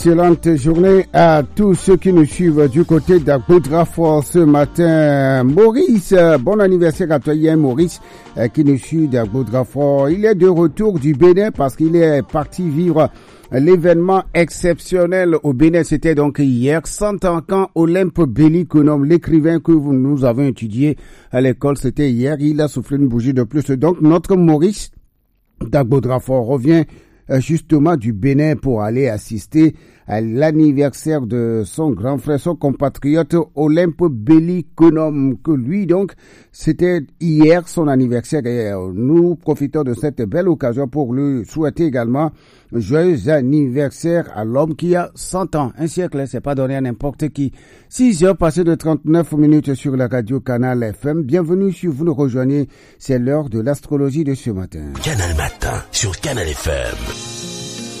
Excellente journée à tous ceux qui nous suivent du côté d'Agbodrafort ce matin. Maurice, bon anniversaire à toi hier Maurice, qui nous suit d'Agbodrafort. Il est de retour du Bénin parce qu'il est parti vivre l'événement exceptionnel au Bénin. C'était donc hier, 100 ans quand Olympe Bellikonome, l'écrivain que nous avons étudié à l'école, c'était hier. Il a soufflé une bougie de plus. Donc notre Maurice d'Agbodrafort revient justement du Bénin pour aller assister à l'anniversaire de son grand frère, son compatriote Olympe Bellikonome, que lui donc, c'était hier son anniversaire et nous profitons de cette belle occasion pour lui souhaiter également joyeux anniversaire à l'homme qui a 100 ans. Un siècle, c'est pas donné à n'importe qui. 6 heures passées de 39 minutes sur la radio Canal FM. Bienvenue si vous nous rejoignez. C'est l'heure de l'astrologie de ce matin. Canal Matin sur Canal FM.